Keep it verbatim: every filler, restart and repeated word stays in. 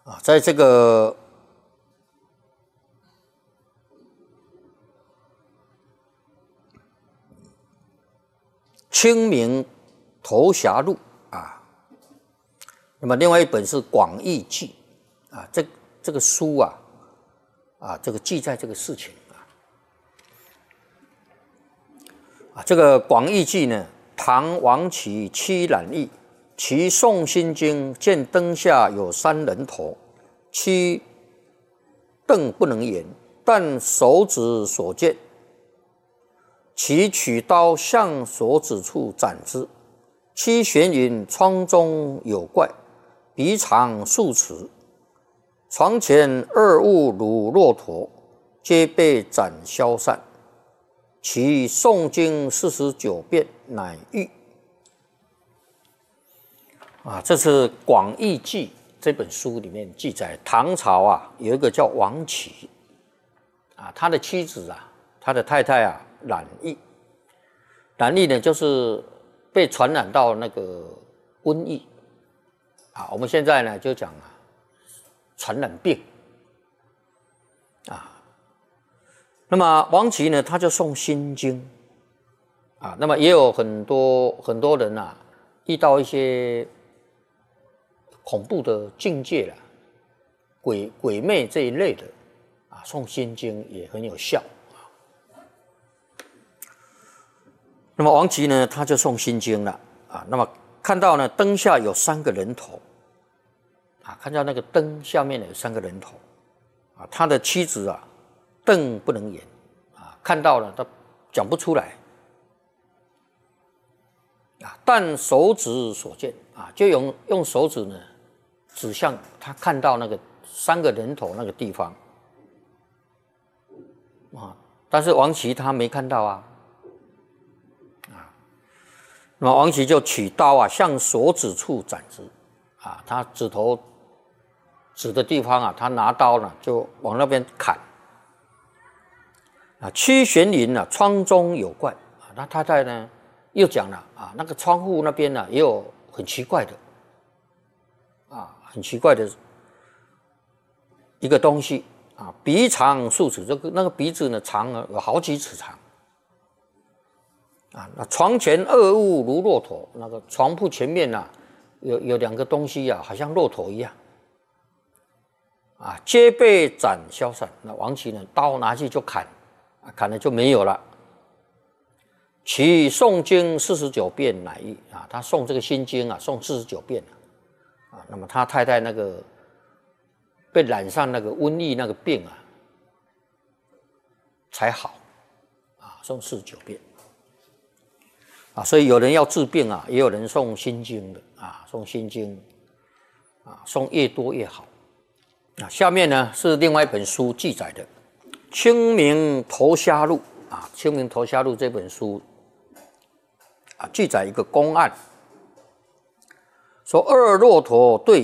啊，在这个《清明投侠录》啊，那么另外一本是《广义记》啊，这这个书啊啊，这个记载这个事情啊啊，这个《广义记》呢，唐王启妻览意，其诵心经，见灯下有三人头，妻瞪不能言，但手指所见。其取刀向所指处斩之。妻玄云：窗中有怪，鼻长数尺，床前二物如骆驼，皆被斩消散。其诵经四十九遍，乃愈。啊，这是《广义记》这本书里面记载，唐朝啊有一个叫王启啊，他的妻子啊，他的太太啊。染疫，染疫呢，就是被传染到那个瘟疫啊。我们现在呢就讲啊，传染病啊。那么王琦呢，他就诵心经啊。那么也有很多很多人啊，遇到一些恐怖的境界了，鬼鬼魅这一类的啊，诵心经也很有效。那么王琦呢，他就诵心经了啊。那么看到呢，灯下有三个人头啊，看到那个灯下面有三个人头啊。他的妻子啊，瞪不能言啊，看到了他讲不出来啊。但手指所见啊，就用用手指呢指向他看到那个三个人头那个地方啊。但是王琦他没看到啊。那么王琦就取刀啊，向所指处斩之，啊，他指头指的地方啊，他拿刀呢就往那边砍。啊，屈玄林啊，窗中有怪啊，他太太呢又讲了啊，那个窗户那边呢也有很奇怪的，啊，很奇怪的一个东西啊，鼻长数尺，这个那个鼻子呢长了有好几尺长。啊，那床前二物如骆驼，那个床铺前面啊，有有两个东西啊，好像骆驼一样，啊，皆被斩消散。那王琦呢，刀拿去就砍，啊，砍了就没有了。其诵经四十九遍，乃愈啊，他诵这个心经啊，诵四十九遍啊，那么他太太那个被染上那个瘟疫那个病啊，才好，啊，诵四十九遍。啊，所以有人要治病啊，也有人诵心经的啊，诵心经啊，诵越多越好。啊，下面呢是另外一本书记载的《清明投侠录》啊，《清明投侠录》这本书啊，记载一个公案，说二骆驼对